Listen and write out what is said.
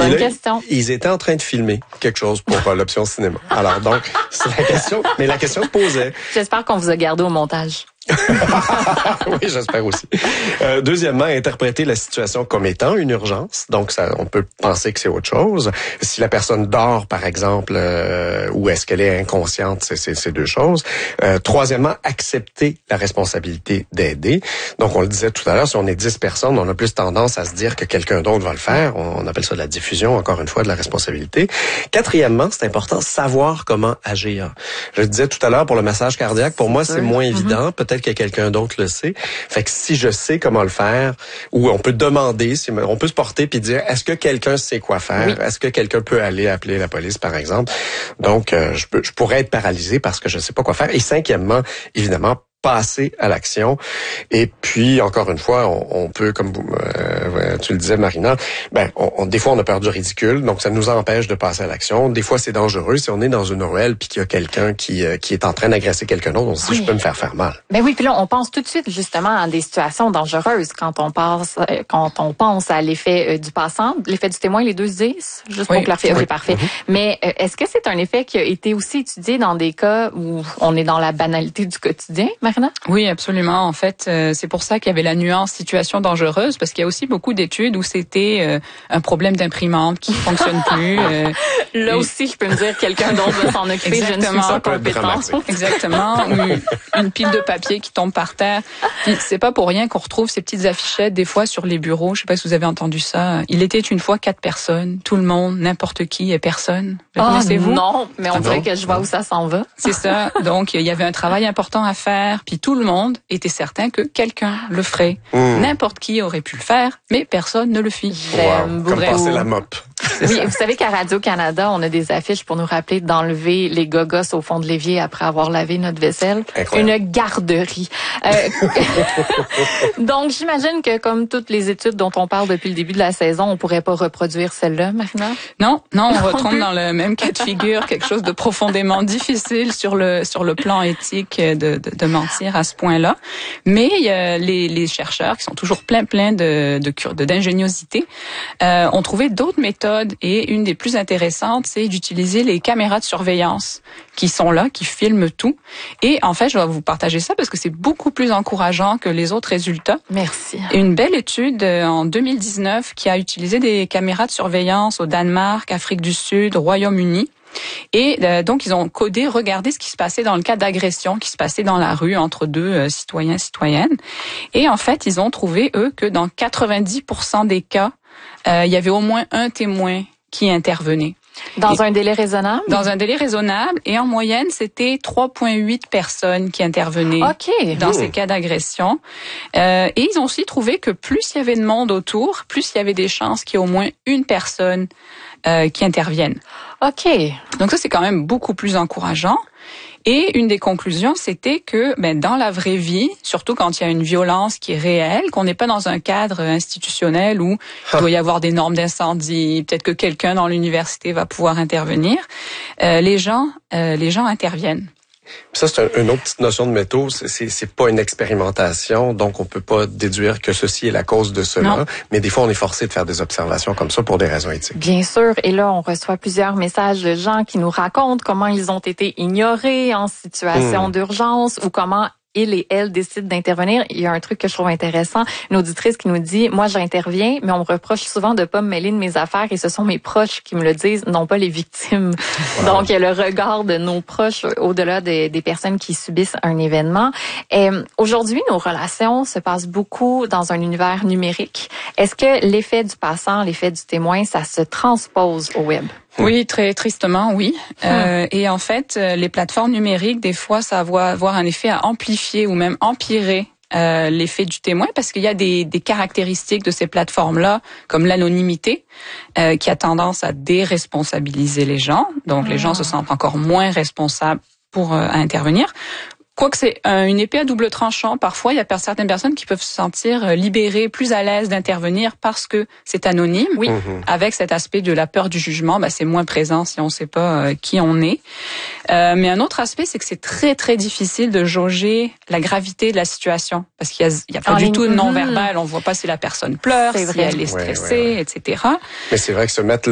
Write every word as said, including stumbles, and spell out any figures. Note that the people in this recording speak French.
Bonne là, question. Ils étaient en train de filmer quelque chose pour euh, l'option cinéma. Alors donc, c'est la question, mais la question se posait. J'espère qu'on vous a gardé au montage. Oui, j'espère aussi. Euh, deuxièmement, interpréter la situation comme étant une urgence. Donc, ça, on peut penser que c'est autre chose. Si la personne dort, par exemple, euh, ou est-ce qu'elle est inconsciente, c'est, c'est, c'est deux choses. Euh, troisièmement, accepter la responsabilité d'aider. Donc, on le disait tout à l'heure, si on est dix personnes, on a plus tendance à se dire que quelqu'un d'autre va le faire. On, on appelle ça de la diffusion, encore une fois, de la responsabilité. Quatrièmement, c'est important, savoir comment agir. Je le disais tout à l'heure, pour le massage cardiaque, pour moi, c'est moins évident. Peut-être que quelqu'un d'autre le sait. Fait que si je sais comment le faire, ou on peut demander, si on peut se porter puis dire, est-ce que quelqu'un sait quoi faire? Oui. Est-ce que quelqu'un peut aller appeler la police, par exemple? Donc, euh, je, peux, je pourrais être paralysé parce que je ne sais pas quoi faire. Et cinquièmement, évidemment, passer à l'action. Et puis, encore une fois, on, on peut, comme vous, euh, tu le disais, Marina, ben, on, on, des fois, on a peur du ridicule, donc ça nous empêche de passer à l'action. Des fois, c'est dangereux. Si on est dans une ruelle puis qu'il y a quelqu'un qui, euh, qui est en train d'agresser quelqu'un d'autre, on se dit, oui. je peux me faire faire mal. Ben oui, puis là, on pense tout de suite, justement, à des situations dangereuses quand on passe, euh, quand on pense à l'effet euh, du passant, l'effet du témoin, les deux se disent, juste oui. pour clarifier. Oui, oui. parfait. Mm-hmm. Mais euh, est-ce que c'est un effet qui a été aussi étudié dans des cas où on est dans la banalité du quotidien, Marina? Oui, absolument. En fait, euh, c'est pour ça qu'il y avait la nuance situation dangereuse, parce qu'il y a aussi beaucoup d'études où c'était euh, un problème d'imprimante qui fonctionne plus. Euh, Là et... aussi, je peux me dire quelqu'un d'autre va s'en occuper, je ne suis pas compétente. Exactement. Une, une pile de papier qui tombe par terre. Puis c'est pas pour rien qu'on retrouve ces petites affichettes des fois sur les bureaux. Je sais pas si vous avez entendu ça. Il était une fois quatre personnes, tout le monde, n'importe qui et personne. Le oh, connaissez-vous? Non, mais on ah dirait non? que je vois où ça s'en va. C'est ça. Donc il y avait un travail important à faire. Puis tout le monde était certain que quelqu'un le ferait. Mmh. N'importe qui aurait pu le faire, mais personne ne le fit. J'aime wow. Comme passer la mop. Oui, vous savez qu'à Radio-Canada, on a des affiches pour nous rappeler d'enlever les gogos au fond de l'évier après avoir lavé notre vaisselle. Incroyable. Une garderie. Euh, donc, j'imagine que comme toutes les études dont on parle depuis le début de la saison, on pourrait pas reproduire celle-là, Marina? Non, non, on retombe dans le même cas de figure, quelque chose de profondément difficile sur le sur le plan éthique de, de, de mentir à ce point-là. Mais il y a les, les chercheurs qui sont toujours plein plein de, de, de d'ingéniosité euh, ont trouvé d'autres méthodes. Et une des plus intéressantes, c'est d'utiliser les caméras de surveillance qui sont là, qui filment tout. Et en fait, je vais vous partager ça parce que c'est beaucoup plus encourageant que les autres résultats. Merci. Une belle étude en deux mille dix-neuf qui a utilisé des caméras de surveillance au Danemark, Afrique du Sud, Royaume-Uni. Et euh, donc, ils ont codé, regardé ce qui se passait dans le cas d'agression qui se passait dans la rue entre deux euh, citoyens, citoyennes. Et en fait, ils ont trouvé, eux, que dans quatre-vingt-dix pour cent des cas, euh, il y avait au moins un témoin qui intervenait. Dans et, un délai raisonnable? Dans un délai raisonnable. Et en moyenne, c'était trois virgule huit personnes qui intervenaient okay. dans mmh. ces cas d'agression. Euh, et ils ont aussi trouvé que plus il y avait de monde autour, plus il y avait des chances qu'il y ait au moins une personne euh, qui intervienne. OK. Donc ça, c'est quand même beaucoup plus encourageant. Et une des conclusions, c'était que ben, dans la vraie vie, surtout quand il y a une violence qui est réelle, qu'on n'est pas dans un cadre institutionnel où il doit y avoir des normes d'incendie, peut-être que quelqu'un dans l'université va pouvoir intervenir, euh, les gens, euh, les gens interviennent. Ça, c'est un, une autre petite notion de métaux. C'est, c'est, c'est pas une expérimentation, donc on peut pas déduire que ceci est la cause de cela. Non. Mais des fois, on est forcé de faire des observations comme ça pour des raisons éthiques. Bien sûr. Et là, on reçoit plusieurs messages de gens qui nous racontent comment ils ont été ignorés en situation mmh. d'urgence ou comment il et elle décident d'intervenir. Il y a un truc que je trouve intéressant. Une auditrice qui nous dit, moi, j'interviens, mais on me reproche souvent de pas me mêler de mes affaires et ce sont mes proches qui me le disent, non pas les victimes. Wow. Donc, il y a le regard de nos proches au-delà des, des personnes qui subissent un événement. Et aujourd'hui, nos relations se passent beaucoup dans un univers numérique. Est-ce que l'effet du passant, l'effet du témoin, ça se transpose au web? Oui, très tristement, oui. Hum. Euh, et en fait, les plateformes numériques, des fois, ça va avoir un effet à amplifier ou même empirer euh, l'effet du témoin parce qu'il y a des, des caractéristiques de ces plateformes-là, comme l'anonymité, euh, qui a tendance à déresponsabiliser les gens. Donc, ah. les gens se sentent encore moins responsables pour euh, intervenir. Quoique c'est une épée à double tranchant, parfois il y a certaines personnes qui peuvent se sentir libérées, plus à l'aise d'intervenir parce que c'est anonyme. Oui. Mm-hmm. Avec cet aspect de la peur du jugement, ben c'est moins présent si on ne sait pas euh, qui on est. Euh, mais un autre aspect, c'est que c'est très très difficile de jauger la gravité de la situation parce qu'il y a, il y a pas en du ligne. Tout de non-verbal. On voit pas si la personne pleure, si elle est stressée, ouais, ouais, ouais. et cetera. Mais c'est vrai que se mettre